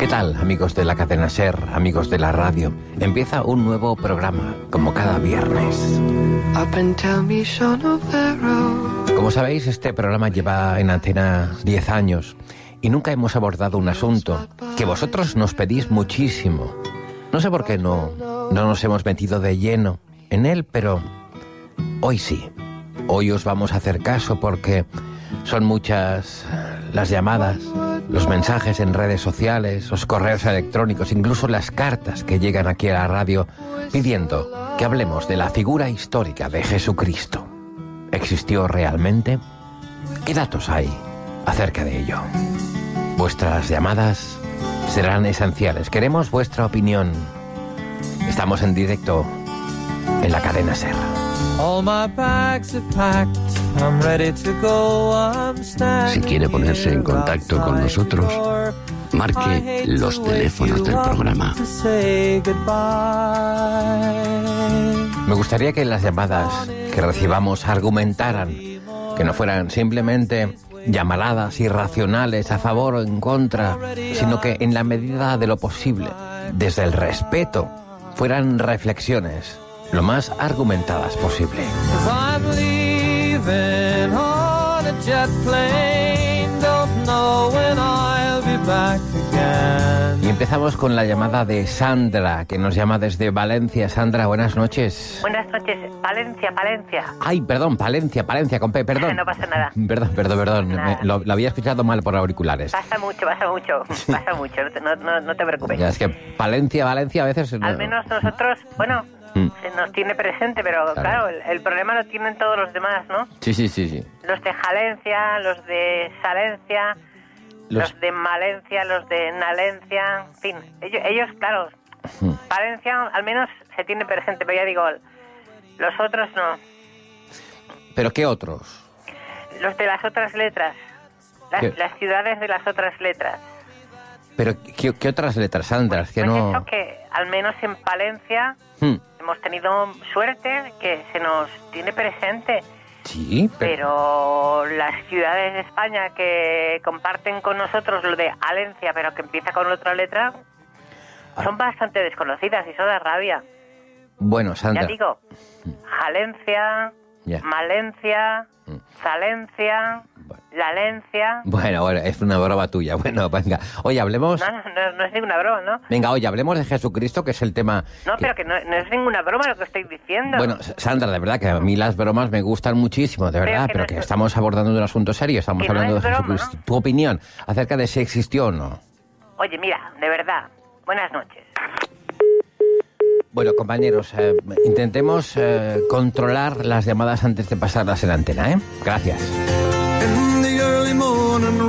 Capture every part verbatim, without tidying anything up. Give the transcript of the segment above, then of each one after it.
¿Qué tal, amigos de la cadena SER, amigos de la radio? Empieza un nuevo programa, como cada viernes. Como sabéis, este programa lleva en antena diez años y nunca hemos abordado un asunto que vosotros nos pedís muchísimo. No sé por qué no, no nos hemos metido de lleno en él, pero hoy sí. Hoy os vamos a hacer caso porque son muchas las llamadas, los mensajes en redes sociales, los correos electrónicos, incluso las cartas que llegan aquí a la radio pidiendo que hablemos de la figura histórica de Jesucristo. ¿Existió realmente? ¿Qué datos hay acerca de ello? Vuestras llamadas serán esenciales. Queremos vuestra opinión. Estamos en directo en la cadena SER. Si quiere ponerse en contacto con nosotros, marque los teléfonos del programa. Me gustaría que las llamadas que recibamos argumentaran, que no fueran simplemente llamaradas irracionales a favor o en contra, sino que en la medida de lo posible, desde el respeto, fueran reflexiones lo más argumentadas posible. Y empezamos con la llamada de Sandra, que nos llama desde Valencia. Sandra, buenas noches. Buenas noches, Palencia, Palencia. Ay, perdón, Palencia, Palencia, con P, perdón. No pasa nada. Perdón, perdón, perdón. Nada. Me- lo, lo había escuchado mal por auriculares. Pasa mucho, pasa mucho, pasa mucho, no te, no, no- no te preocupes. Ya, es que Palencia, Valencia a veces... no- Al menos nosotros, bueno, Mm. se nos tiene presente, pero Claro. claro, el, el problema lo tienen todos los demás, ¿no? Sí, sí, sí, sí. Los de Jalencia, los de Salencia, Los- los, de Malencia, los de Nalencia, en fin, ellos, ellos claro, Mm. Valencia al menos se tiene presente, pero ya digo, los otros no, ¿Pero qué otros? los de las otras letras, las, ¿Qué? las ciudades de las otras letras. ¿Pero qué, qué otras letras, Sandra? Es que Pues no... eso que al menos en Palencia Hmm. hemos tenido suerte que se nos tiene presente, Sí, pero... pero las ciudades de España que comparten con nosotros lo de Alencia, pero que empieza con otra letra, son bastante desconocidas y eso da rabia. Bueno, Sandra... Ya digo, Jalencia, Ya. Malencia, Mm. Salencia, Bueno. Lalencia... Bueno, bueno, es una broma tuya. Bueno, venga. Oye, hablemos... No, no, no, no es ninguna broma, ¿no? Venga, oye, hablemos de Jesucristo, que es el tema... No, que- pero que no, no es ninguna broma lo que estoy diciendo. Bueno, S- Sandra, de verdad que a mí las bromas me gustan muchísimo, de Pero verdad, que pero no que es- estamos abordando un asunto serio, estamos Que no hablando es de broma, Jesucristo. Tu opinión acerca de si existió o no. Oye, mira, de verdad, buenas noches. Bueno, compañeros, eh, intentemos eh, controlar las llamadas antes de pasarlas en antena, ¿eh? Gracias. In the early morning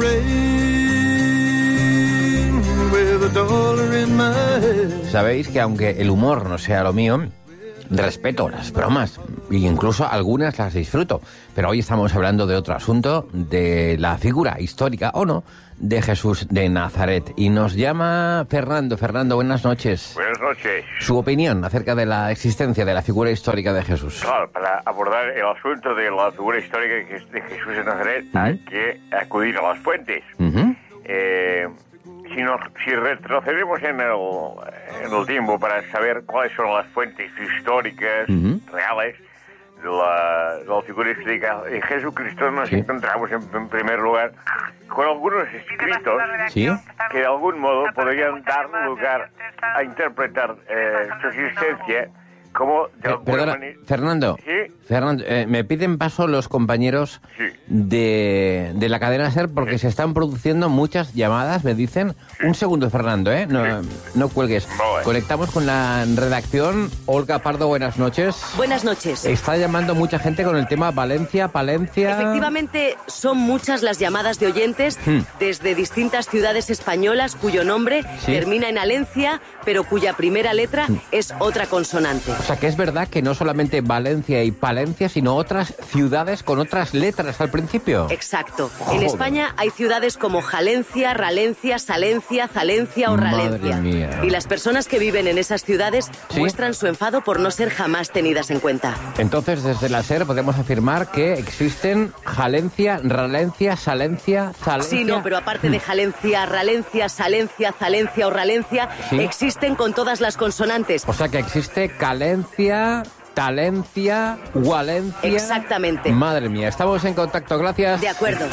rain, with a dollar in my head. Sabéis que aunque el humor no sea lo mío, respeto las bromas e incluso algunas las disfruto. Pero hoy estamos hablando de otro asunto, de la figura histórica, o no, de Jesús de Nazaret. Y nos llama Fernando. Fernando, buenas noches. Buenas noches. Su opinión acerca de la existencia de la figura histórica de Jesús. Claro, para abordar el asunto de la figura histórica de Jes- de Jesús de Nazaret hay que acudir a las fuentes. Ujú. Eh, si, nos, si retrocedemos en el, en el tiempo para saber cuáles son las fuentes históricas Ujú. reales de la, de la figura histórica de Jesucristo, nos Sí. encontramos en, en primer lugar con algunos escritos Sí. que de algún modo podrían dar lugar a interpretar eh, su existencia como de Eh, alguna perdona, manera... Fernando. Sí. Fernando, eh, me piden paso los compañeros Sí. de, de la cadena SER porque se están produciendo muchas llamadas, me dicen. Un segundo, Fernando, ¿eh? No, no cuelgues. Vale. Conectamos con la redacción. Olga Pardo, buenas noches. Buenas noches. Está llamando mucha gente con el tema Valencia, Palencia... Efectivamente, son muchas las llamadas de oyentes Hmm. desde distintas ciudades españolas cuyo nombre Sí. termina en Alencia, pero cuya primera letra es otra consonante. O sea, que es verdad que no solamente Valencia y Palencia, sino otras ciudades con otras letras al principio. Exacto. Joder. En España hay ciudades como Jalencia, Ralencia, Salencia, Zalencia o Madre Ralencia. mía. Y las personas que viven en esas ciudades ¿Sí? muestran su enfado por no ser jamás tenidas en cuenta. Entonces, desde la SER podemos afirmar que existen Jalencia, Ralencia, Salencia, Zalencia... Sí, no, pero aparte de Jalencia, Ralencia, Salencia, Zalencia o Ralencia, ¿Sí? existen con todas las consonantes. O sea que existe Calencia, Talencia, Gualencia... Exactamente. Madre mía, estamos en contacto, gracias. De acuerdo.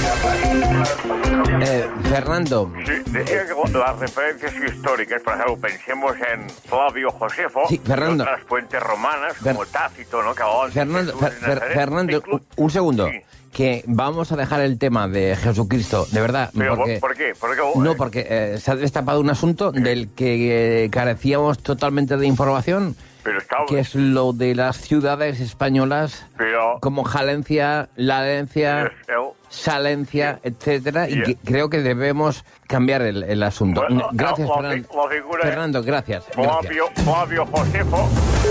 Eh, Fernando. Sí, decía que las referencias históricas, por ejemplo, pensemos en Flavio Josefo, Sí, Fernando. y otras fuentes romanas, Fer- como Tácito, ¿no? Que hablaban de Fernando, Jesús Fer- de Fer- Nazaret. Fernando, Inclu- un, un segundo. Sí. Que vamos a dejar el tema de Jesucristo, de verdad. Pero, porque, ¿por qué? Porque, No, porque eh, se ha destapado un asunto del que eh, carecíamos totalmente de información, Pero estaba... que es lo de las ciudades españolas Pero... como Jalencia, Lalencia, es el- Salencia, etcétera, y Sí. que creo que debemos cambiar el, el asunto. Bueno, Gracias, la- la Fernando. fi- la figura es- Fernando, gracias. gracias. Flavio, Flavio Josefo.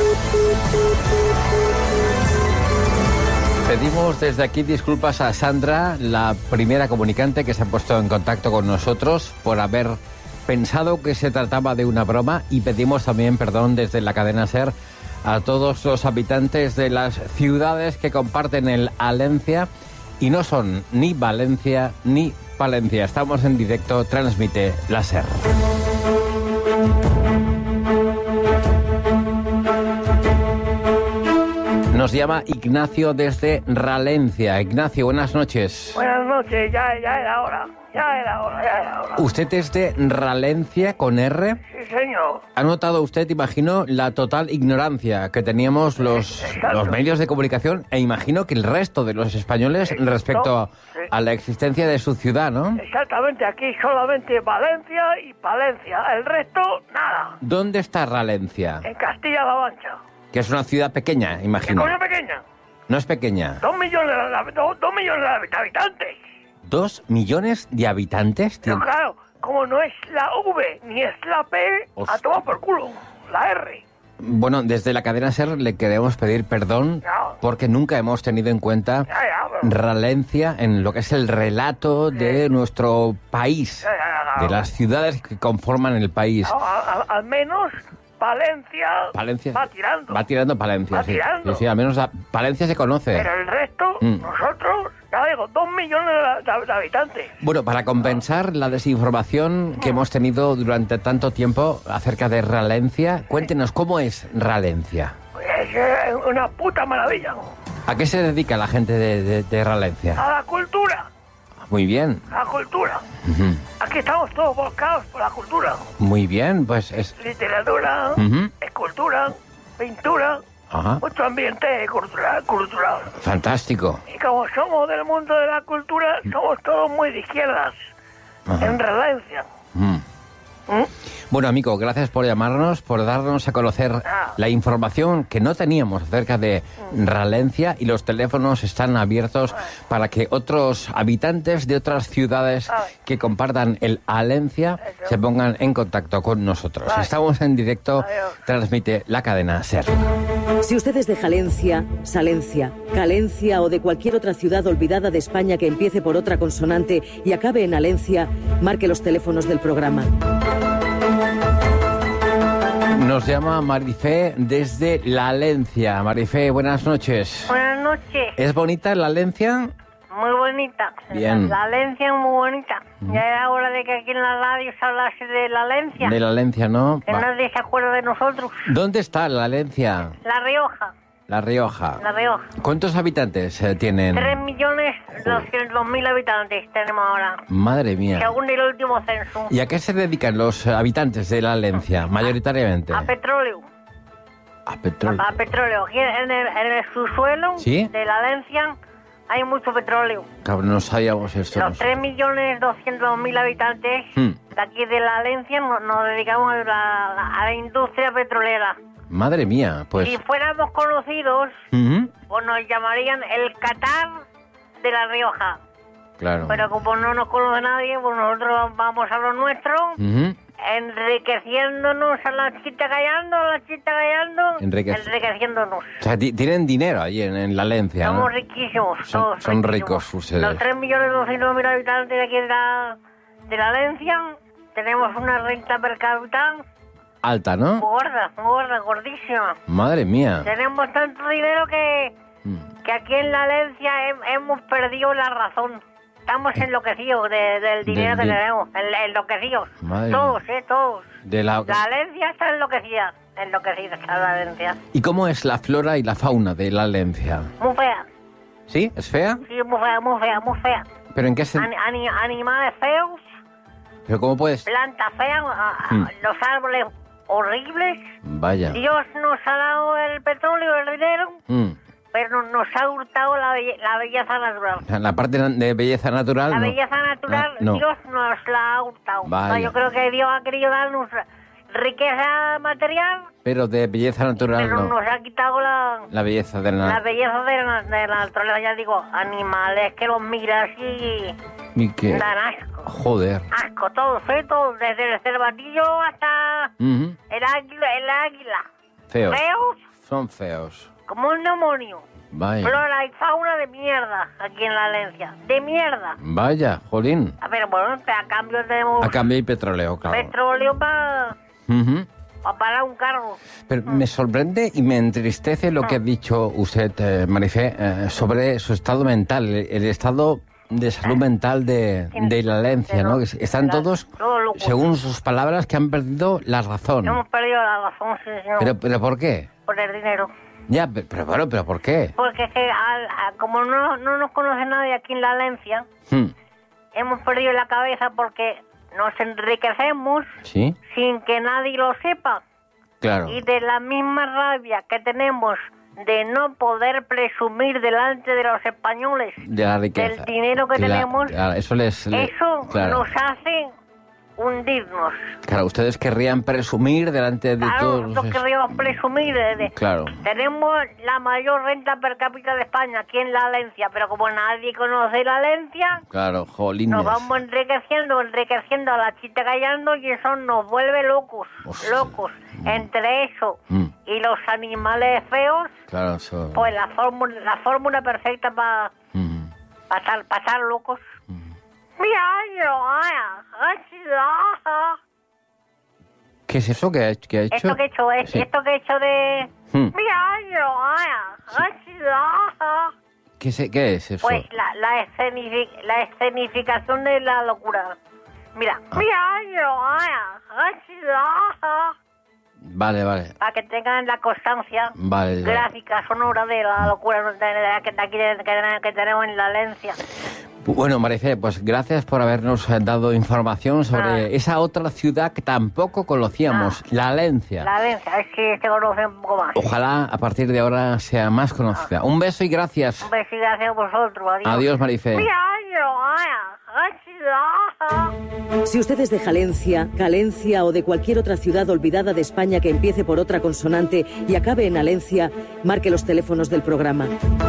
Pedimos desde aquí disculpas a Sandra, la primera comunicante que se ha puesto en contacto con nosotros por haber pensado que se trataba de una broma, y pedimos también perdón desde la cadena SER a todos los habitantes de las ciudades que comparten el Alencia y no son ni Valencia ni Palencia. Estamos en directo, transmite la SER. Nos llama Ignacio desde Ralencia. Ignacio, buenas noches. Buenas noches, ya, ya era hora, ya era hora, ya era hora. ¿Usted es de Ralencia con R? Sí, señor. ¿Ha notado usted, imagino, la total ignorancia que teníamos los, Exacto. los medios de comunicación e imagino que el resto de los españoles Exacto. respecto a, Sí. a la existencia de su ciudad, ¿no? Exactamente, aquí solamente Valencia y Palencia, el resto, nada. ¿Dónde está Ralencia? En Castilla-La Mancha. Que es una ciudad pequeña, ¿Qué imagino. cosa pequeña? No es pequeña. Dos millones de, dos, dos millones de habitantes. ¿Dos millones de habitantes? Pero tiene? claro, como no es la V ni es la P, Hostia. a tomar por culo, la R. Bueno, desde la cadena SER le queremos pedir perdón No. porque nunca hemos tenido en cuenta Ya, ya, pero- Ralencia en lo que es el relato de nuestro país, Ya, ya, ya. de las ciudades que conforman el país. No, a- a- al menos Palencia, Palencia va tirando. Va tirando Palencia, Va sí. tirando. Sí, sí, al menos la- Palencia se conoce. Pero el resto, Mm. nosotros, ya digo, dos millones de, de- de habitantes. Bueno, para compensar la desinformación que hemos tenido durante tanto tiempo acerca de Ralencia, cuéntenos cómo es Ralencia. Es eh, una puta maravilla. ¿A qué se dedica la gente de, de- de Ralencia? A la cultura, Muy bien. a la cultura. Ujú. Aquí estamos todos volcados por la cultura. Muy bien, pues es... Literatura, Ujú. escultura, pintura, Ajá. mucho ambiente cultural, cultural. Fantástico. Y como somos del mundo de la cultura, somos todos muy de izquierdas, Ajá. en Ralencia. Mm. ¿Mm? Bueno, amigo, gracias por llamarnos, por darnos a conocer Ah. la información que no teníamos acerca de Ralencia, y los teléfonos están abiertos para que otros habitantes de otras ciudades Ay. que compartan el Alencia Eso. se pongan en contacto con nosotros. Vale. Estamos en directo, Adiós. transmite la cadena SER. Si usted es de Jalencia, Salencia, Calencia o de cualquier otra ciudad olvidada de España que empiece por otra consonante y acabe en Alencia, marque los teléfonos del programa. Nos llama Marifé desde La Alencia. Marifé, buenas noches. Buenas noches. ¿Es bonita La Alencia? Muy bonita. Bien. La Alencia es muy bonita. Ya era hora de que aquí en la radio se hablase de la Alencia. De La Alencia, ¿no? Que Va. nadie se acuerda de nosotros. ¿Dónde está La Alencia? La Rioja. La Rioja. La Rioja. ¿Cuántos habitantes eh, tienen? Tres millones doscientos mil habitantes tenemos ahora. Madre mía. Según el último censo. ¿Y a qué se dedican los habitantes de La Alencia, mayoritariamente? A petróleo. A petróleo. A petróleo. Aquí en el, en el subsuelo ¿Sí? de la Alencia hay mucho petróleo. Cabrón, no sabíamos esto. Los nosotros. tres millones doscientos mil habitantes Hmm. de aquí de la Alencia nos, nos dedicamos a la, a la industria petrolera. Madre mía, pues... Si fuéramos conocidos, Ujú. pues nos llamarían el Qatar de La Rioja. Claro. Pero como no nos conoce nadie, pues nosotros vamos a lo nuestro. Ujú. enriqueciéndonos a la chita callando, a la chita callando, Enriquec- enriqueciéndonos. O sea, ti- tienen dinero allí en, en la Valencia, ¿no? Somos riquísimos, Son- todos son riquísimos. ricos ustedes. Los tres millones doscientos mil habitantes de aquí de la, de la Valencia tenemos una renta per cápita Alta, muy ¿no? gorda, muy gorda, gordísima. Madre mía. Tenemos tanto dinero que, Mm. que aquí en la Valencia hem- hemos perdido la razón. Estamos enloquecidos de- del dinero Del que di- tenemos, en- enloquecidos. Madre Todos, eh, todos. De la... La Valencia está enloquecida, enloquecida está la Valencia. ¿Y cómo es la flora y la fauna de la Valencia? Muy fea, ¿Sí? ¿Es fea? sí, muy fea, muy fea, muy fea. ¿Pero en qué se... Ani- ani- animales feos, ¿Pero cómo puedes...? plantas feas, a- a- Hmm. los árboles horribles. Vaya. Dios nos ha dado el petróleo, el dinero, Mm. pero no- nos ha hurtado la, belle- la belleza natural. O sea, la parte de belleza natural... La no. belleza natural, Ah, no. Dios nos la ha hurtado. Vaya. Yo creo que Dios ha querido darnos riqueza material, Pero de belleza natural pero no. nos ha quitado la, La belleza de la la... belleza de la, de la naturaleza. Ya digo, animales que los miras y ¿Y qué? dan asco. Joder. Asco, todos, ¿eh? Todos, desde el cervatillo hasta Ujú. el águila. El águila. Feos. Feos Son feos. como un demonio. Vaya. Flora y fauna de mierda aquí en la Valencia. De mierda. Vaya, jolín. A ver, bueno, a cambio tenemos A cambio hay petróleo, claro. petróleo para Ujú. parar un carro. Pero me sorprende y me entristece lo que ha dicho usted, eh, Marifé, eh, sobre su estado mental, el, el estado de salud mental de, de la Valencia, ¿no? Que están Claro, todos, todos locos. según sus palabras, que han perdido la razón. Hemos perdido la razón, sí, señor, Pero, pero ¿por qué? por el dinero. Ya, pe- pero bueno, pero ¿por qué? Porque es que al- a- como no, no nos conoce nadie aquí en la Valencia, Hmm. hemos perdido la cabeza porque nos enriquecemos ¿Sí? sin que nadie lo sepa. Claro. Y de la misma rabia que tenemos de no poder presumir delante de los españoles De la riqueza. del dinero que Cla- tenemos, claro, eso les... le- eso claro. nos hace hundirnos. Claro, ustedes querrían presumir delante de Claro, todos... nosotros esos- querríamos presumir de, de- Claro. Tenemos la mayor renta per cápita de España aquí en la Valencia, pero como nadie conoce la Valencia, Claro, jolines. nos vamos enriqueciendo, enriqueciendo a la chita callando y eso nos vuelve locos, Hostia. locos. Entre eso Mm. y los animales feos, Claro, eso... pues la fórmula, la fórmula perfecta para Mm. pasar, pasar locos. Mira, yo, ay, ay, ¿Qué es eso que ha, que ha hecho? esto que he hecho es, Sí. esto que he hecho de... Hmm. Mira, yo, ay, ay, ¿Qué, se- qué es eso? Pues la, la, escenifi- la escenificación de la locura. Mira, Ah. mira, yo, ay, ay, Vale, vale. para que tengan la constancia Vale, ya. gráfica, sonora de la locura de, de- de- que, de aquí de- que, que tenemos en la Valencia. Bueno, Marifé, pues gracias por habernos eh, dado información sobre Ah. esa otra ciudad que tampoco conocíamos, la Valencia. La Valencia, es que se conoce un poco más. Ojalá a partir de ahora sea más conocida. Un beso y gracias. Un beso y gracias a vosotros. Adiós. Adiós, Marifé. Mira, yo, ay, ay, Si usted es de Jalencia, Calencia o de cualquier otra ciudad olvidada de España que empiece por otra consonante y acabe en Alencia, marque los teléfonos del programa.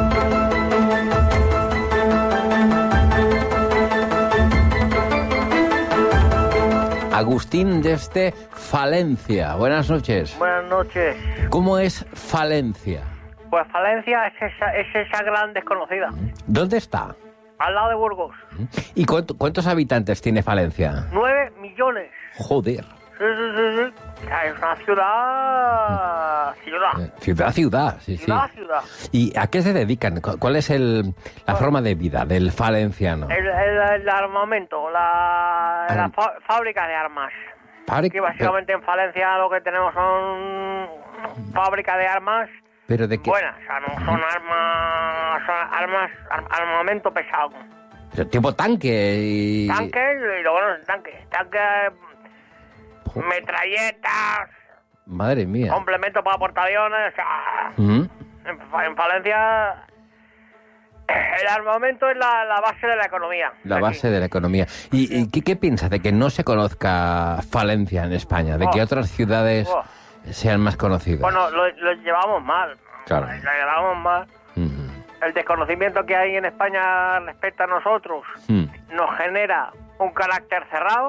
Agustín desde Falencia. Buenas noches. Buenas noches. ¿Cómo es Falencia? Pues Falencia es esa, es esa gran desconocida, ¿Dónde está? al lado de Burgos. ¿Y cuánto- cuántos habitantes tiene Falencia? Nueve millones. Joder. Sí, sí, sí, sí. O sea, es una ciudad... Ciudad. Eh, Ciudad, ciudad, sí, sí. Ciudad, ciudad. ¿Y a qué se dedican? ¿Cu- ¿Cuál es el, la forma de vida del valenciano? El, el, el armamento, la, la Arm- fa- fábrica de armas. Fabri- Aquí básicamente en Falencia lo que tenemos son fábrica de armas ¿Pero de qué? buenas. O sea, no son armas... Son armas... ar- armamento pesado. Pero tipo tanque y... Tanques y lo bueno es tanques. Tanques... Metralletas... Madre mía. Complemento para portaaviones, o sea, ¿Mm? en, Fa- en Valencia el armamento es la, la base de la economía. La Aquí. base de la economía. ¿Y, y qué, qué piensa de que no se conozca Falencia en España? ¿De que Oh. otras ciudades Oh. sean más conocidas? Bueno, lo, lo llevamos mal. Claro. Lo llevamos mal. Mm. El desconocimiento que hay en España respecto a nosotros Mm. nos genera un carácter cerrado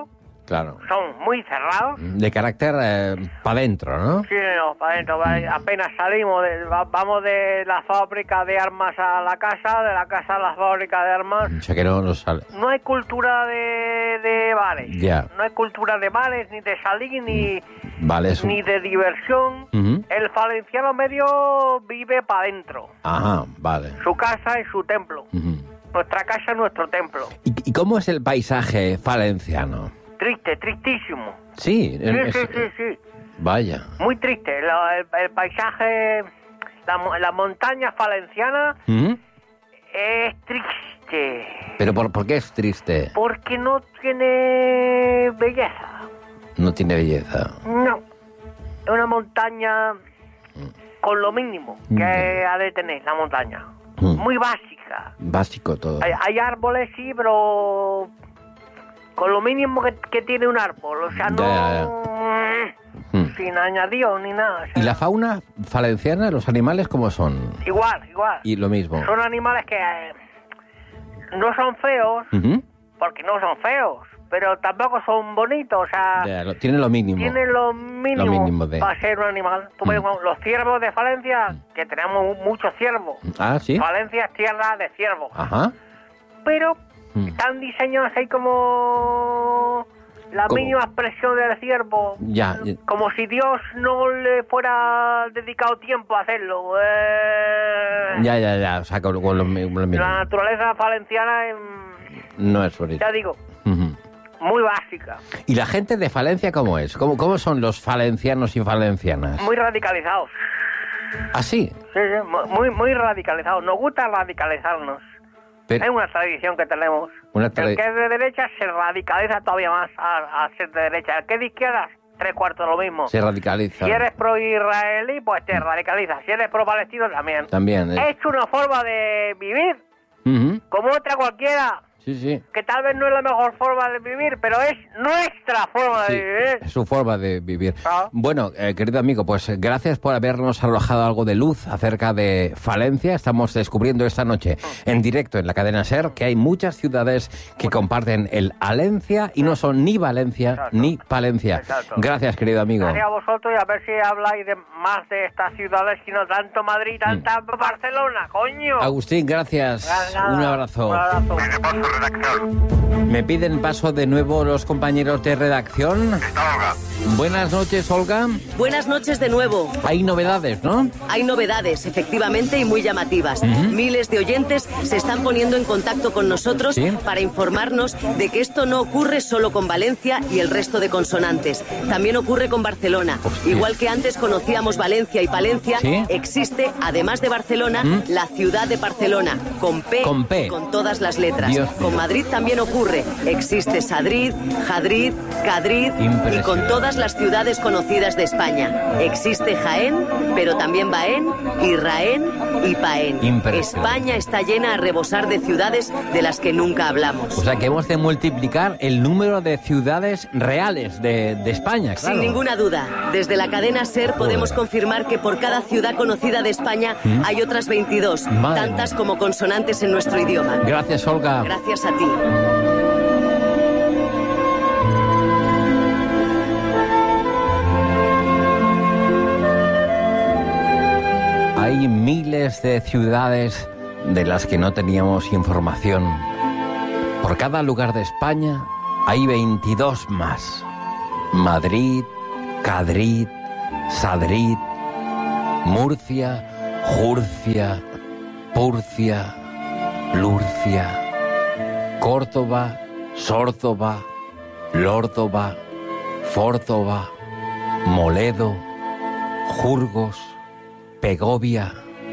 Claro. Son muy cerrados. De carácter eh, para adentro, ¿no? Sí, no, para adentro. Apenas salimos, de, va- vamos de la fábrica de armas a la casa, de la casa a la fábrica de armas. O sea que no nos sale. No hay cultura de, de bares. Ya. No hay cultura de bares, ni de salir, ni, Vale, es un... ni de diversión. Ujú. El valenciano medio vive para adentro. Ajá, vale. Su casa es su templo. Ujú. Nuestra casa es nuestro templo. ¿Y, y cómo es el paisaje valenciano? Triste, tristísimo. Sí, Sí, es- sí, sí, sí. Vaya. Muy triste. La- el, el paisaje, la, mo- la montaña valenciana Ujú. es triste. ¿Pero por, por qué es triste? Porque no tiene belleza. No tiene belleza. No. Es una montaña con lo mínimo que Ya. ha de tener la montaña. Mm. Muy básica. Básico todo. Hay, hay árboles, sí, pero con lo mínimo que, que tiene un árbol. O sea, Ya, no... ya, Mm. Sin añadido ni nada. o sea, ¿Y la fauna valenciana, los animales, cómo son? Igual, igual. Y lo mismo. Son animales que eh, no son feos, Ujú. porque no son feos, pero tampoco son bonitos. O sea, Ya, lo- tienen lo mínimo. tienen lo mínimo, Lo mínimo de- para ser un animal. Tú ves, Mm. los ciervos de Valencia, que tenemos muchos ciervos. Ah, sí. Valencia es tierra de ciervos. Ajá. Pero Mm. están diseñados ahí como la ¿Cómo? mínima expresión del ciervo. Ya, ya. Como si Dios no le fuera dedicado tiempo a hacerlo. Eh, Ya, ya, ya. O sea, con, con lo, mi- lo mismo. La naturaleza valenciana es, No es bonito. ya digo, Ujú. muy básica, ¿Y la gente de Valencia cómo es? ¿Cómo, cómo son los valencianos y valencianas? muy radicalizados. ¿Ah, sí? Sí, sí, mu- muy, muy radicalizados. Nos gusta radicalizarnos. Pero- Es una tradición que tenemos. Una El tradi- que es de derecha se radicaliza todavía más a, a ser de derecha. El que es de izquierda, tres cuartos lo mismo. Se radicaliza. Si eres pro-israelí, pues te radicalizas. Si eres pro-palestino, también. También. ¿eh? Es una forma de vivir Ujú. como otra cualquiera, Sí, sí. que tal vez no es la mejor forma de vivir, pero es nuestra forma Sí, de vivir. es su forma de vivir. Ah. Bueno, eh, querido amigo, pues eh, gracias por habernos arrojado algo de luz acerca de Valencia. Estamos descubriendo esta noche en directo en la cadena SER que hay muchas ciudades que comparten el Alencia y no son ni Valencia Exacto. ni Palencia. Exacto. Gracias, querido amigo. Gracias a vosotros y a ver si habláis de más de estas ciudades y no tanto Madrid, tanta Barcelona, coño. Agustín, gracias. Nada, Un abrazo. Un abrazo. Pide paso, redacción. Me piden paso de nuevo los compañeros de redacción. Está Olga. Buenas noches, Olga. Buenas noches de nuevo. Hay novedades, ¿no? Hay novedades, efectivamente, y muy llamativas. Miles de oyentes se están poniendo en contacto con nosotros ¿Sí? para informarnos de que esto no ocurre solo con Valencia y el resto de consonantes. También ocurre con Barcelona. Hostia. Igual que antes conocíamos Valencia y Palencia, ¿Sí? existe, además de Barcelona, ¿Mm? la ciudad de Barcelona, con P, Con P. con todas las letras. Dios con mío. Madrid también ocurre. Existe Sadrid, Jadrid, Cadrid y Impresionante. con todas las ciudades conocidas de España. Existe Jaén, pero también Baén, Irraén y Paén. Impresionante. España está llena a rebosar de ciudades de las que nunca hablamos. O sea que hemos de multiplicar el número de ciudades reales de, de España, claro. Sin ninguna duda, desde la cadena SER podemos confirmar que por cada ciudad conocida de España hay otras veintidós, Madre tantas mía. como consonantes en nuestro idioma. Gracias, Olga. Gracias a ti. Hay miles de ciudades de las que no teníamos información. Por cada lugar de España hay veintidós más. Madrid, Cadrid, Sadrid, Murcia, Jurcia, Purcia, Lurcia, Córdoba, Sórdoba, Lórdoba, Fórdoba, Moledo, Jurgos, Pegovia.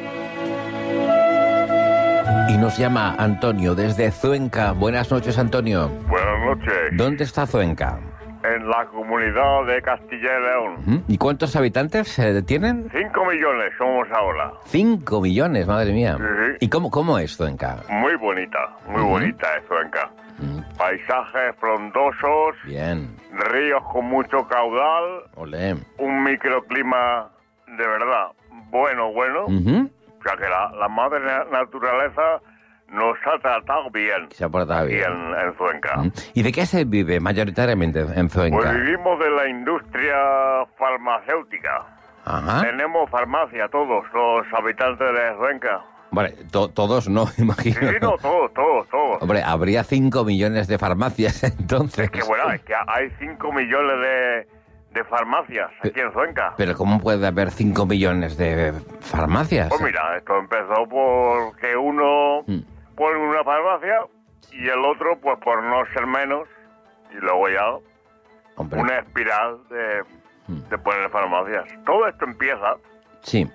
Y nos llama Antonio desde Cuenca. Buenas noches, Antonio. Buenas noches. ¿Dónde está Cuenca? En la comunidad de Castilla y León. ¿Mm? ¿Y cuántos habitantes eh, tienen? Cinco millones somos ahora. Cinco millones, madre mía. Sí, sí. ¿Y cómo, cómo es Cuenca? Muy bonita, muy Ujú. bonita es Cuenca. Mm, Paisajes frondosos, Bien, ríos con mucho caudal, olé. un microclima de verdad bueno, bueno. Ujú. O sea que la, la madre na- naturaleza nos ha tratado bien. Se ha portado aquí bien. En, en Cuenca. Mm. ¿Y de qué se vive mayoritariamente en Cuenca? Pues vivimos de la industria farmacéutica. Ajá. Tenemos farmacia todos los habitantes de Cuenca. Vale, to- todos no, imagino. Sí, no, todos, todos, todos. Hombre, habría cinco millones de farmacias, entonces. Que bueno, es que hay cinco millones de, de farmacias aquí en Cuenca. Pero ¿cómo puede haber cinco millones de farmacias? Pues mira, esto empezó porque uno Mm. pone una farmacia y el otro pues por no ser menos y luego ya Hombre, una espiral de, de poner farmacias. Todo esto empieza sí.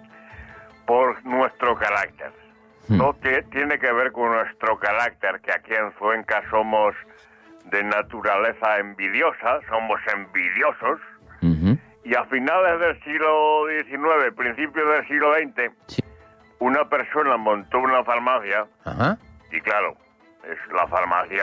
por nuestro carácter. Mm. Todo tie- tiene que ver con nuestro carácter, que aquí en Cuenca somos de naturaleza envidiosa, somos envidiosos. Ujú. Y a finales del siglo diecinueve, principios del siglo veinte, Sí. una persona montó una farmacia Ajá. y claro, es la farmacia,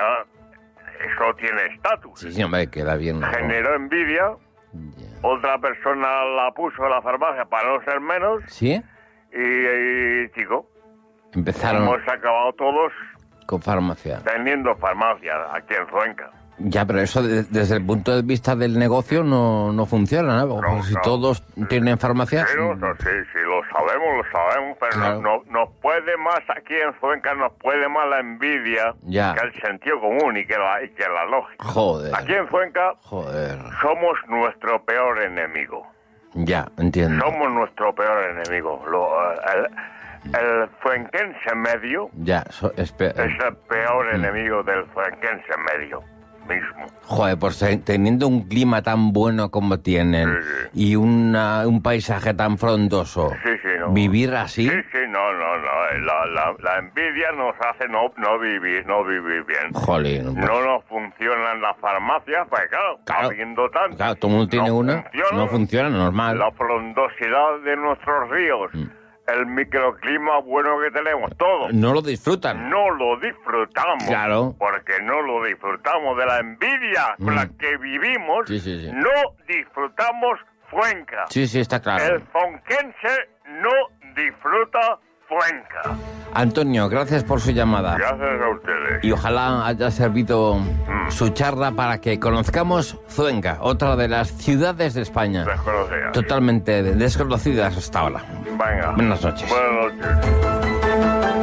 eso tiene estatus. Sí, sí, hombre, queda bien. ¿no? Generó envidia, Ya. otra persona la puso a la farmacia para no ser menos ¿Sí? y, y chico, Empezaron hemos acabado todos con farmacia. teniendo farmacia aquí en Cuenca. Ya, pero eso de- desde el punto de vista del negocio no, no funciona, ¿no? Porque No, si no. todos tienen farmacias... Sí, no, sí, sí, lo sabemos, lo sabemos, pero Claro. no, no- nos puede más aquí en Cuenca, nos puede más la envidia Ya. que el sentido común y que la, y que la lógica. Joder. Aquí en Cuenca Joder. somos nuestro peor enemigo. Ya, entiendo. Somos nuestro peor enemigo. Lo, el, el fuenquense medio Ya, so- espe- es el peor Mm. enemigo del fuenquense medio mismo. Joder, pues eh, teniendo un clima tan bueno como tienen Sí, sí. y una, un paisaje tan frondoso, Sí, sí, no. vivir así... Sí, sí, no, no, no. La, la, la envidia nos hace no, no vivir, no vivir bien. Jolín. No nos funcionan las farmacias, pues claro, Claro. habiendo tanto. Claro, todo el mundo tiene no una, funciona. no funciona, normal. La frondosidad de nuestros ríos, Mm. el microclima bueno que tenemos, todo. No lo disfrutan. No lo disfrutamos. Claro. Porque no lo disfrutamos de la envidia con Mm. la que vivimos. Sí, sí, sí. No disfrutamos Cuenca. Sí, sí, está claro. El fonquense no disfruta Cuenca. Antonio, gracias por su llamada. Gracias a ustedes. Y ojalá haya servido su charla para que conozcamos Cuenca, otra de las ciudades de España, Desconocida. totalmente desconocidas hasta ahora. Venga. Buenas noches. Buenas noches.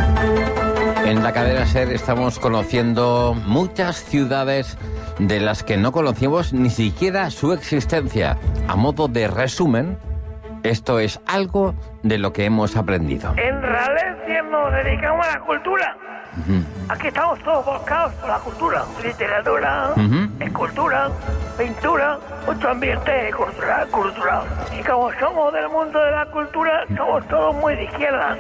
En la cadena SER estamos conociendo muchas ciudades de las que no conocíamos ni siquiera su existencia. A modo de resumen, esto es algo de lo que hemos aprendido. En Ralencia nos dedicamos a la cultura. Aquí estamos todos volcados por la cultura. Literatura, Ujú. escultura, pintura, mucho ambiente cultural, cultural. Y como somos del mundo de la cultura, somos todos muy de izquierdas.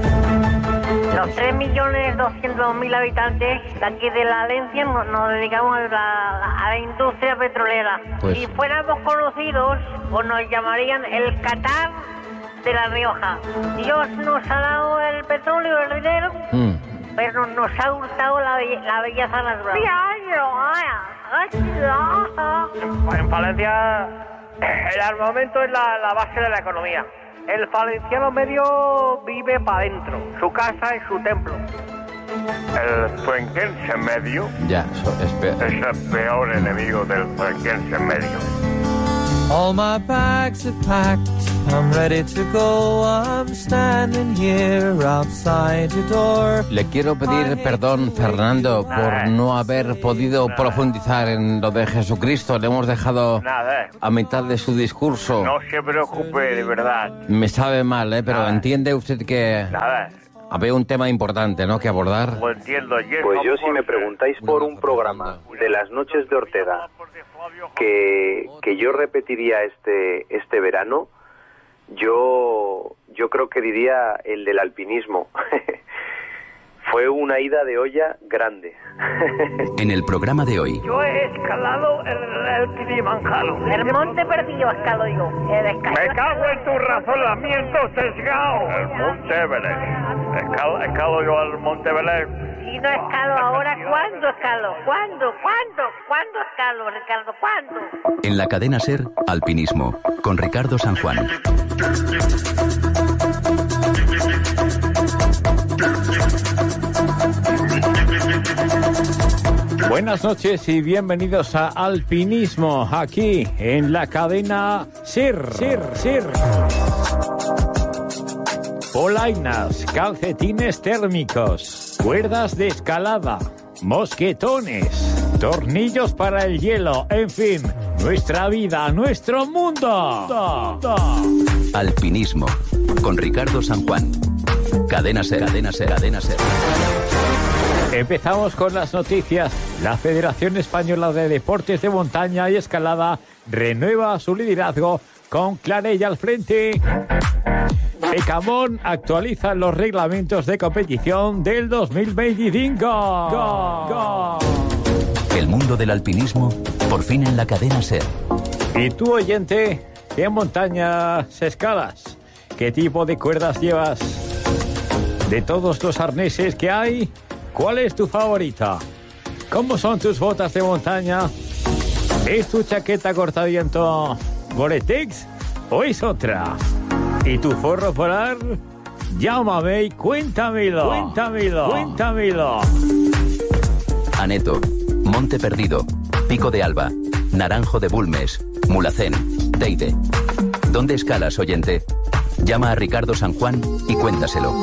Los tres millones doscientos mil habitantes de aquí de la Alencia nos, nos dedicamos a la, a la industria petrolera. Pues- Si fuéramos conocidos, pues nos llamarían el Qatar de La Rioja. Dios nos ha dado el petróleo, el dinero, Mm. pero nos ha hurtado la, belle- la belleza natural. En Valencia, el armamento es la, la base de la economía. El valenciano medio vive para adentro. Su casa es su templo. El fuenquense medio Ya, so- espe- es el peor enemigo del fuenquense medio. All my bags are packed, I'm ready to go. I'm standing here outside your door. Le quiero pedir perdón, Fernando, por no haber podido profundizar en lo de Jesucristo. Le hemos dejado Nada, a mitad de su discurso. no se preocupe, de verdad. Me sabe mal, ¿eh? Pero Nada. entiende usted que Nada, había un tema importante, ¿no?, que abordar. lo entiendo. Y es Pues yo, por- si me preguntáis por un programa de las noches de Ortega que, que yo repetiría este este verano, yo yo creo que diría el del alpinismo. Fue una ida de olla grande. En el programa de hoy, Yo he escalado el, el Kilimanjaro. El monte perdido escalo yo. El escalo- Me cago en tu razonamiento sesgado. El Monte Everest. Escalo, escalo yo al Monte Everest. Si no escalo ahora, ¿cuándo escalo? ¿Cuándo? ¿Cuándo? ¿Cuándo escalo, Ricardo? ¿Cuándo? en la cadena SER, Alpinismo, con Ricardo San Juan. Buenas noches y bienvenidos a Alpinismo, aquí en la cadena SER. SER, SER. Polainas, calcetines térmicos, cuerdas de escalada, mosquetones, tornillos para el hielo, en fin, nuestra vida, nuestro mundo. Alpinismo, con Ricardo San Juan. Cadena SER, cadena SER, cadena SER. Empezamos con las noticias. La Federación Española de Deportes de Montaña y Escalada renueva su liderazgo con Clarella al frente. Ecamón actualiza los reglamentos de competición del dos mil veinticinco. Go, go. El mundo del alpinismo, por fin en la cadena SER. ¿Y tú, oyente, qué montañas escalas? ¿Qué tipo de cuerdas llevas? De todos los arneses que hay, ¿cuál es tu favorita? ¿Cómo son tus botas de montaña? ¿Es tu chaqueta cortaviento Gore-Tex o es otra? ¿Y tu forro polar? Llámame y cuéntamelo. Cuéntamelo. Cuéntamelo. Aneto, Monte Perdido, Pico de Alba, Naranjo de Bulmes, Mulhacén, Teide. ¿Dónde escalas, oyente? Llama a Ricardo San Juan y cuéntaselo.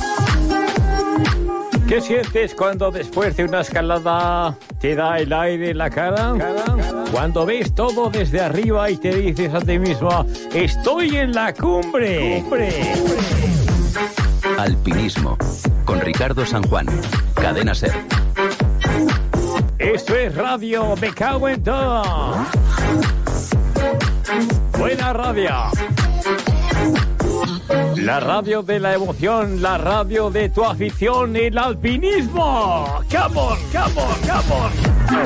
¿Qué sientes cuando después de una escalada te da el aire en la cara? Cuando ves todo desde arriba y te dices a ti mismo, estoy en la cumbre. cumbre. Alpinismo, con Ricardo San Juan. Cadena SER. Esto es radio, me cago en todo. Buena radio. La radio de la emoción, la radio de tu afición, el alpinismo. Come on, come on, come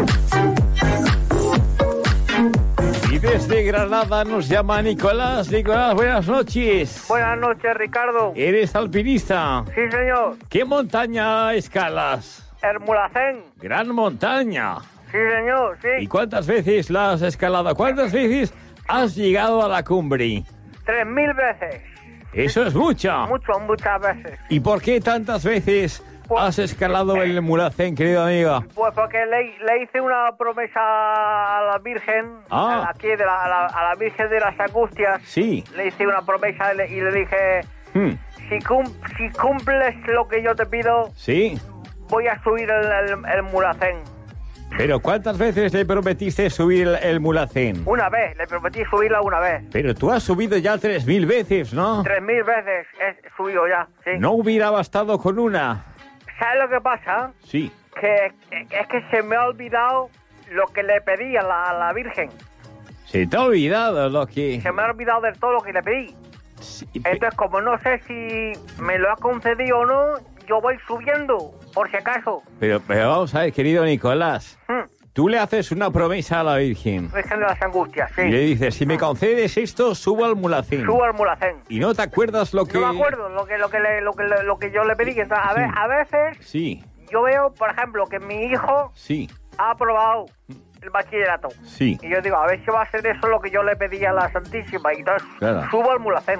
on. Y desde Granada nos llama Nicolás. Nicolás, buenas noches. Buenas noches, Ricardo. ¿Eres alpinista? Sí, señor. ¿Qué montaña escalas? El Mulhacén. Gran montaña. Sí, señor, sí. ¿Y cuántas veces la has escalado? ¿Cuántas veces has llegado a la cumbre? Tres mil veces. Eso es mucho. Mucho, muchas veces. ¿Y por qué tantas veces pues, has escalado el Mulhacén, querido amigo? Pues porque le, le hice una promesa a la Virgen, ah. a, la, aquí de la, a, la, a la Virgen de las Angustias. Sí. Le hice una promesa y le, y le dije, hmm. si, cum, si cumples lo que yo te pido, sí, voy a subir el, el, el Mulhacén. ¿Pero cuántas veces le prometiste subir el, el Mulhacén? Una vez, le prometí subirla una vez. Pero tú has subido ya tres mil veces, ¿no? Tres mil veces he subido ya, sí. ¿No hubiera bastado con una? ¿Sabes lo que pasa? Sí. Que es que se me ha olvidado lo que le pedí a la, a la Virgen. ¿Se te ha olvidado lo que...? Se me ha olvidado de todo lo que le pedí. Sí, pe... Entonces, como no sé si me lo ha concedido o no, yo voy subiendo, por si acaso. Pero, pero vamos a ver, querido Nicolás. Hmm. Tú le haces una promesa a la Virgen. Virgen de las Angustias, sí. Y le dices, si me concedes esto, subo al Mulhacén. Subo al Mulhacén. ¿Y no te acuerdas lo que...? No me acuerdo lo que, lo que, le, lo que, lo que yo le pedí. Entonces, a, ver, a veces... Sí. Yo veo, por ejemplo, que mi hijo... Sí. Ha aprobado el bachillerato. Sí. Y yo digo, a ver si va a ser eso lo que yo le pedí a la Santísima. Y entonces claro. Subo al Mulhacén.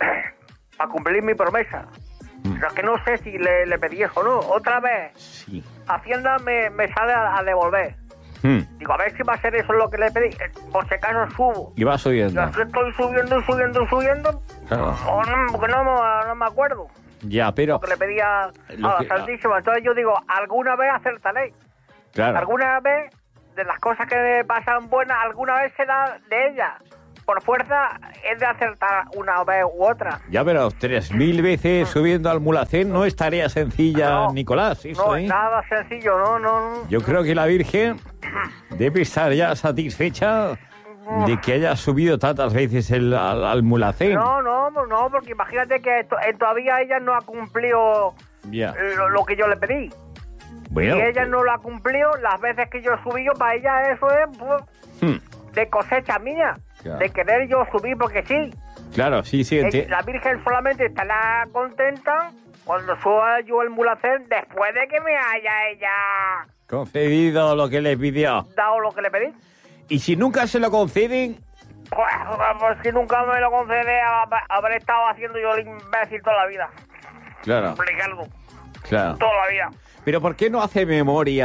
Para cumplir mi promesa. Mm. Pero es que no sé si le, le pedí eso o no. Otra vez. Sí. Hacienda me, me sale a, a devolver. Hmm. Digo, a ver si va a ser eso lo que le pedí. Por si acaso subo. Y va subiendo. Yo estoy subiendo y subiendo y subiendo. Claro. O no, porque no, no me acuerdo. Ya, pero... Lo que le pedía a la que... Santísima. Entonces yo digo, alguna vez acertaré. Claro. Alguna vez, de las cosas que me pasan buenas, alguna vez será de ella. Por fuerza es de acertar una vez u otra. Ya, pero tres mil veces subiendo al Mulhacén no es tarea sencilla, no, Nicolás. Eso, no, ¿eh? nada sencillo, no, no, no. Yo creo que la Virgen debe estar ya satisfecha de que haya subido tantas veces el, al, al Mulhacén. No, no, no, porque imagínate que to, eh, todavía ella no ha cumplido ya. lo, lo que yo le pedí. Bueno, y ella no lo ha cumplido, las veces que yo he subido, para ella eso es pues, hmm. de cosecha mía. Claro. De querer yo subir porque sí. Claro, sí, sí. Eh, la Virgen solamente estará contenta cuando suba yo el Mulhacén después de que me haya ella... concedido lo que le pidió. Dado lo que le pedí. ¿Y si nunca se lo conceden? Pues, pues si nunca me lo concede, habré estado haciendo yo el imbécil toda la vida. Claro. Ricardo. Claro. Toda la vida. Pero ¿por qué no hace memoria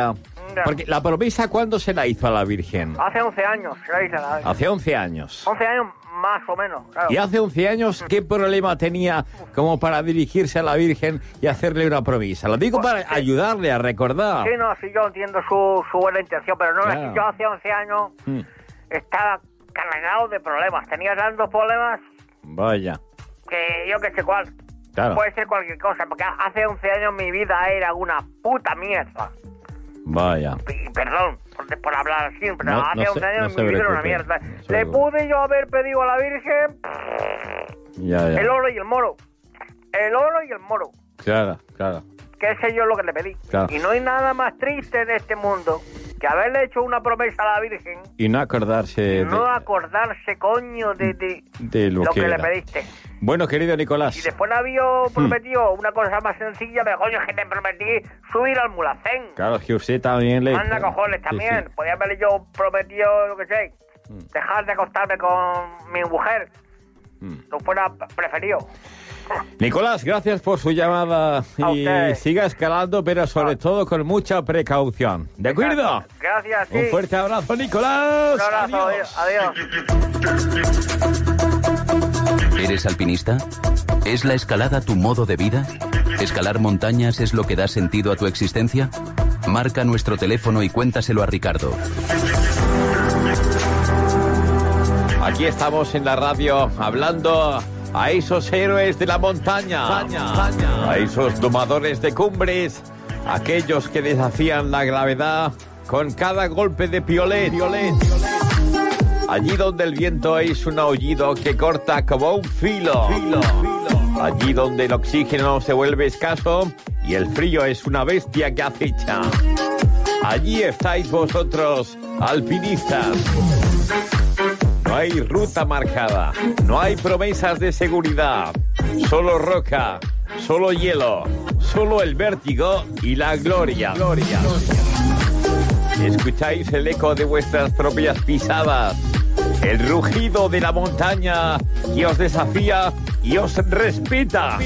Ya. Porque la promesa, ¿cuándo se la hizo a la Virgen? Hace once años, se la hice a la Virgen. Hace once años. once años más o menos, claro. Y hace once años, ¿qué problema tenía como para dirigirse a la Virgen y hacerle una promesa? Lo digo para ayudarle a recordar. Sí, no, sí, yo entiendo su, su buena intención, pero no, Claro. es que yo hace once años Mm, estaba cargado de problemas. Tenía tantos problemas vaya, que yo que sé cuál. claro, Puede ser cualquier cosa, porque hace once años mi vida era una puta mierda. vaya. Y perdón por, por hablar así, pero No- hace no se- once años no se mi vida era una preocupe, mierda. no se Le preocupe. pude yo haber pedido a la Virgen Ya, ya. el oro y el moro. El oro y el moro. Claro, claro. Que sé yo lo que le pedí. Claro. Y no hay nada más triste de este mundo que haberle hecho una promesa a la Virgen Y no acordarse de, no acordarse, coño, de, de, de lo, lo que, que le era. pediste. Bueno, querido Nicolás. Y después le había prometido una cosa más sencilla, pero coño, es que te prometí subir al mulacén. Claro, que usted también le... Anda, cojones, Sí, también. sí. Podía haberle yo prometido, lo que sé, Mm. dejar de acostarme con mi mujer. Mm. Lo fuera preferido. Nicolás, gracias por su llamada A y usted. siga escalando, pero sobre todo con mucha precaución. ¿De acuerdo? Exacto. Gracias, sí. Un fuerte abrazo, Nicolás. Un abrazo, Adiós. adiós. ¿Eres alpinista? ¿Es la escalada tu modo de vida? ¿Escalar montañas es lo que da sentido a tu existencia? Marca nuestro teléfono y cuéntaselo a Ricardo. Aquí estamos en la radio hablando a esos héroes de la montaña, a esos domadores de cumbres, aquellos que desafían la gravedad con cada golpe de piolet. Allí donde el viento es un aullido que corta como un filo. Allí donde el oxígeno se vuelve escaso y el frío es una bestia que acecha. Allí estáis vosotros, alpinistas. No hay ruta marcada, no hay promesas de seguridad, solo roca, solo hielo, solo el vértigo y la gloria. gloria. Escucháis el eco de vuestras propias pisadas, el rugido de la montaña que os desafía y os respeta.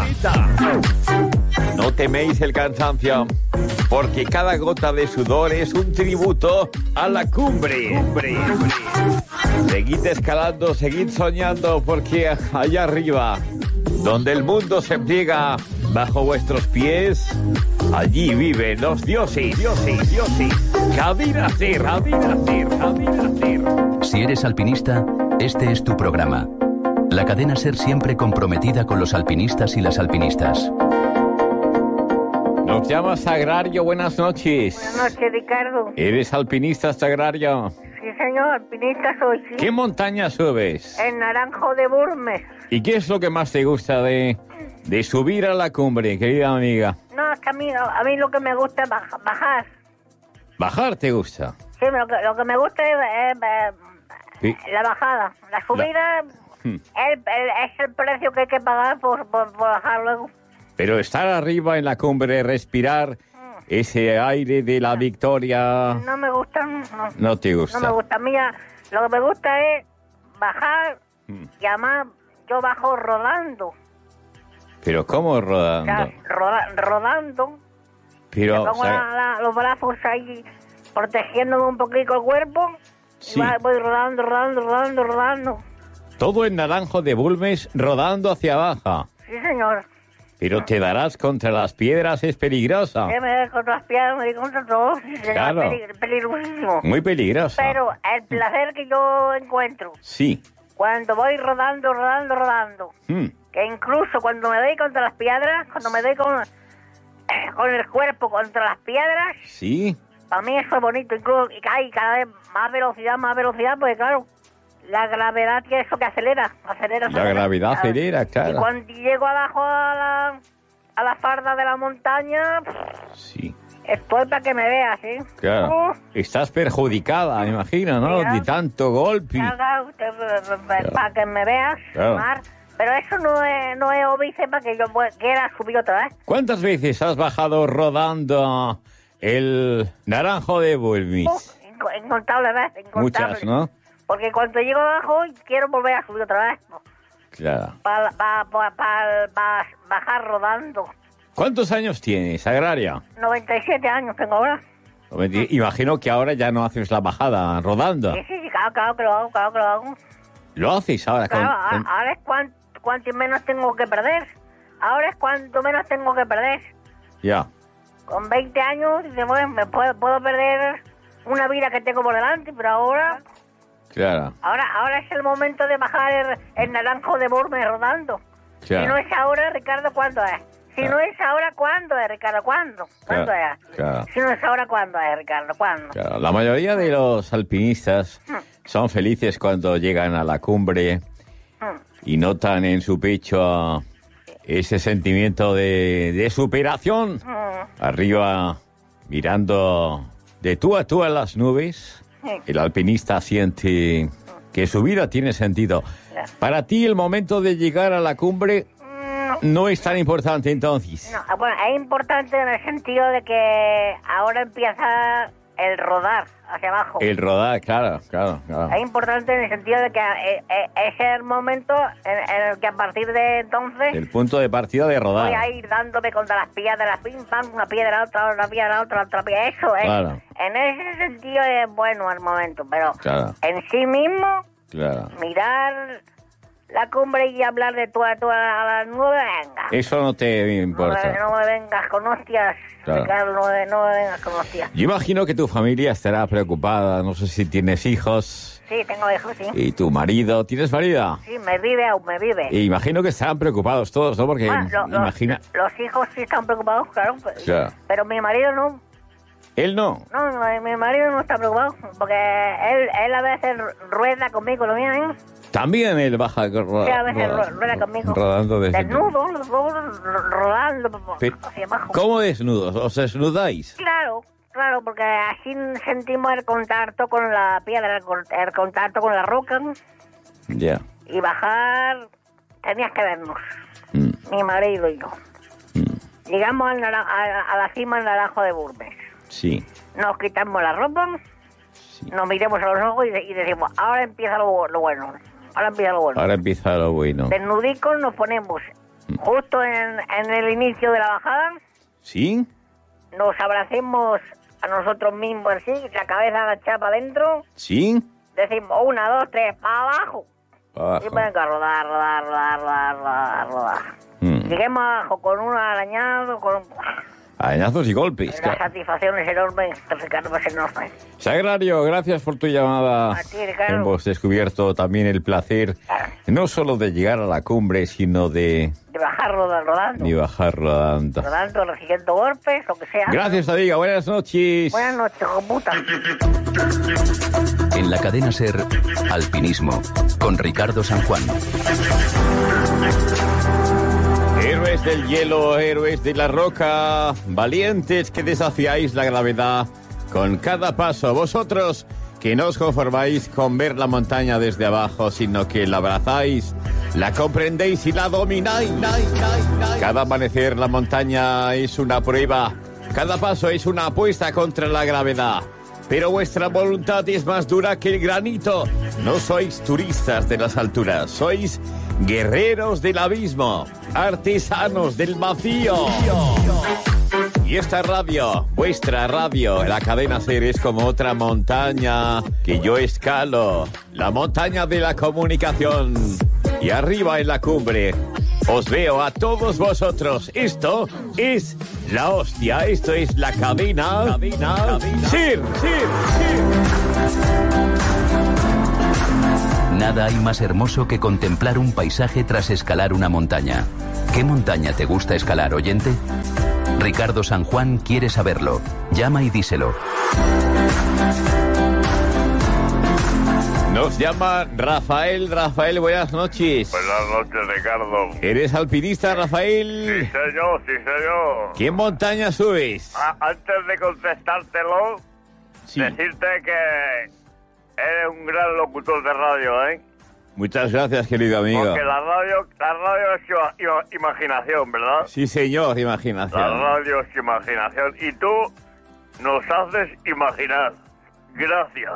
No teméis el cansancio, porque cada gota de sudor es un tributo a la cumbre. Seguid escalando, seguid soñando, porque allá arriba, donde el mundo se pliega bajo vuestros pies, allí viven los dioses, dioses, dioses. Cadira Sir, Cadira Sir, Cadira Sir. Si eres alpinista, este es tu programa. La cadena SER siempre comprometida con los alpinistas y las alpinistas. Nos llama Sagrario, buenas noches. Buenas noches, Ricardo. ¿Eres alpinista, Sagrario? Sí, señor, alpinista soy, sí. ¿Qué montaña subes? En Naranjo de Bulmes. ¿Y qué es lo que más te gusta de, de subir a la cumbre, querida amiga? No, es que a mí, a mí lo que me gusta es baja- bajar. ¿Bajar te gusta? Sí, lo que, lo que me gusta es, es, eh, Sí. la bajada. La subida Hmm. el- el- es el precio que hay que pagar por, por, por bajar luego. Pero estar arriba en la cumbre, respirar ese aire de la victoria, No me gusta, no. no te No gusta. me gusta. Mira, lo que me gusta es bajar Hmm. y además yo bajo rodando. Pero ¿cómo O rodando? sea, roda- rodando. Pero, Me pongo o sea, la- la- los brazos ahí protegiéndome un poquito el cuerpo. Sí. Y va- voy rodando, rodando, rodando, rodando. todo en Naranjo de Bulmes rodando hacia abajo. Sí, señor. Pero te darás contra las piedras, es peligrosa. Que me doy contra las piedras, me doy contra todo. Sí, señor. Claro. Peli- peligrosísimo. Muy peligrosa. Pero el placer que yo encuentro Sí. cuando voy rodando, rodando, rodando, Mm. que incluso cuando me doy contra las piedras, cuando me doy con, con el cuerpo contra las piedras, Sí. para mí eso es bonito. Incluso y hay cada vez más velocidad, más velocidad, porque claro, la gravedad tiene eso que acelera, acelera, La acelera. gravedad Claro. acelera, Y claro. cuando llego abajo a la, a la farda de la montaña, Sí, estoy para que me veas, ¿sí? claro. Uf, Estás perjudicada, me imagino, ¿no? Mira. De tanto golpe. haga usted, para que me veas, Claro. Mar. Pero eso no es, no es óbice para que yo pu- quiera subir otra vez. ¿Cuántas veces has bajado rodando el Naranjo de Bulmes? Uf, inco- incontables veces, incontables. Muchas, ¿no? Porque cuando llego abajo quiero volver a subir otra vez. Claro. Para pa, pa, pa- pa- bajar rodando. ¿Cuántos años tienes, Agraria? noventa y siete años tengo ahora. Imagino que ahora ya no haces la bajada rodando. Sí, sí, sí, claro, claro que lo hago, claro que lo hago. ¿Lo haces ahora? Claro, con, a- con- ahora es cuanto, cuanto menos tengo que perder. Ahora es cuanto menos tengo que perder. Ya. Con veinte años, dice, bueno, me puedo, puedo perder una vida que tengo por delante, pero ahora, Claro. ahora, ahora es el momento de bajar el, el naranjo de Burme rodando. Claro. Si no es ahora, Ricardo, ¿cuándo es? Si Claro. no es ahora, ¿cuándo es, Ricardo? ¿Cuándo? ¿Cuándo Claro, es? claro. Si no es ahora, ¿cuándo es, Ricardo? ¿Cuándo? Claro, la mayoría de los alpinistas son felices cuando llegan a la cumbre Mm. y notan en su pecho ese sentimiento de, de superación. Mm. Arriba, mirando de tú a tú a las nubes, Sí. el alpinista siente que su vida tiene sentido. Para ti el momento de llegar a la cumbre no es tan importante entonces. No, bueno, es importante en el sentido de que ahora empieza el rodar hacia abajo. El rodar, claro, claro, claro. Es importante en el sentido de que eh, eh, ese es el momento en, en el que a partir de entonces El punto de partida de rodar. voy a ir dándome contra las piedras, pim, pam, una piedra, otra, otra piedra, otra, otra piedra. Eso es. Claro. En ese sentido es bueno el momento, pero Claro, en sí mismo, claro. mirar la cumbre y hablar de tú a tú a, a las nueve, venga. Eso no te No me, importa. no me vengas con hostias, Claro. Ricardo, no me, no me vengas con hostias. Yo imagino que tu familia estará preocupada. No sé si tienes hijos Sí, tengo hijos, sí. y tu marido. ¿Tienes marido? Sí, me vive, aún me vive. E imagino que estarán preocupados todos, ¿no? Porque Bueno, lo- lo- imagina... los hijos sí están preocupados, claro. Pero, Claro. pero mi marido no. Él no. No, no, mi marido no está preocupado. Porque él, él a veces rueda conmigo, ¿lo miran? También él baja ro- Sí, a veces ro- ro- rueda conmigo. rodando desde... Desnudo, los dos ro- rodando Pero, hacia abajo. ¿cómo desnudos? ¿Os desnudáis? Claro, claro, porque así sentimos el contacto con la piedra, el, con- el contacto con la roca. Ya. Y bajar, tenías que vernos, Mm, mi marido y yo. mm, Llegamos al nara- a, a la cima del Naranjo de Burmes. sí. Nos quitamos la ropa, nos miremos a los ojos y, de- y decimos, ahora empieza lo, lo bueno, ahora empieza lo bueno. Ahora empieza lo bueno. Desnudicos nos ponemos justo en, en el inicio de la bajada, ¿Sí? nos abracemos a nosotros mismos así, la cabeza agachada para adentro, ¿Sí? decimos una, dos, tres, para abajo. Abajo. Y venga, a rodar, rodar, rodar, rodar, rodar, rodar. Mm. Lleguemos abajo con un arañado, con Arañazos y golpes. la claro. satisfacción es enorme, Ricardo, va a ser enorme. Sagrario, gracias por tu llamada. A ti, Ricardo. Hemos descubierto también el placer, no solo de llegar a la cumbre, sino de, De bajar rodando, rodando. de bajar rodando. Rodando, recibiendo golpes, lo que sea. Gracias, Adiga. Buenas noches. Buenas noches, hijo puta. En la cadena SER, Alpinismo, con Ricardo San Juan. Héroes del hielo, héroes de la roca, valientes que desafiáis la gravedad con cada paso. Vosotros que no os conformáis con ver la montaña desde abajo, sino que la abrazáis, la comprendéis y la domináis. Cada amanecer la montaña es una prueba, cada paso es una apuesta contra la gravedad. Pero vuestra voluntad es más dura que el granito. No sois turistas de las alturas, sois guerreros del abismo, artesanos del vacío. Y esta radio, vuestra radio, la cadena SER, es como otra montaña que yo escalo, la montaña de la comunicación. Y arriba en la cumbre os veo a todos vosotros. Esto es la hostia, esto es la cadena, cadena, cadena. SER, SER, Nada hay más hermoso que contemplar un paisaje tras escalar una montaña. ¿Qué montaña te gusta escalar, oyente? Ricardo San Juan quiere saberlo. Llama y díselo. Nos llama Rafael. Rafael, buenas noches. Buenas noches, Ricardo. ¿Eres alpinista, Rafael? Sí, señor, sí, señor. ¿Qué montaña subes? A- antes de contestártelo, Sí. decirte que eres un gran locutor de radio, ¿eh? Muchas gracias, querido amigo. Porque la radio, la radio es ima- ima- imaginación, ¿verdad? Sí, señor, La imaginación. radio es imaginación. Y tú nos haces imaginar. Gracias.